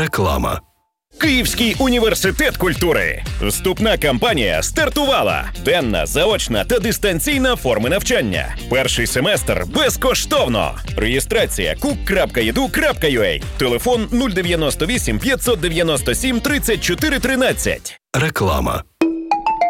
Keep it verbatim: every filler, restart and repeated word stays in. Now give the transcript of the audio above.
Реклама. Київський університет культури. Вступна кампанія стартувала. Денна, заочна та дистанційна форми навчання. Перший семестр безкоштовно. Реєстрація кук крапка і ді ю крапка ю а. Телефон нуль дев'яносто вісім п'ятсот дев'яносто сім тридцять чотири тринадцять. Реклама.